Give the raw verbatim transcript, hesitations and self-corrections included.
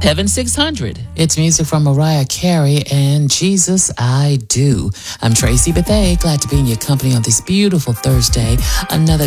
Heaven six hundred. It's music from Mariah Carey and Jesus I Do. I'm Tracy Bethay, glad to be in your company on this beautiful Thursday. Another